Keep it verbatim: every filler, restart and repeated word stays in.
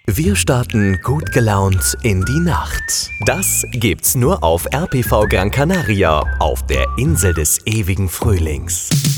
Wir starten gut gelaunt in die Nacht. Das gibt's nur auf R P V Gran Canaria, auf der Insel des ewigen Frühlings.